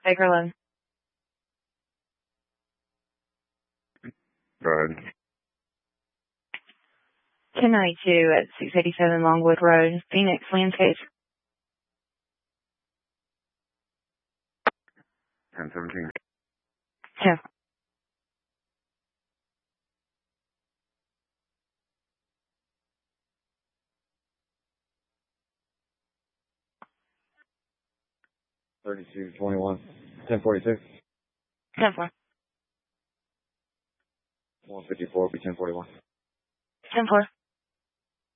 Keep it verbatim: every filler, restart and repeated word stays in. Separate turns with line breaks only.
Baker eleven.
Go ahead.
ten ninety-two at six eighty-seven Longwood Road, Phoenix Landscapes.
ten seventeen.
Yeah.
thirty-two twenty-one. ten forty-six.
ten four.
one fifty-four, be ten forty-one.
ten four.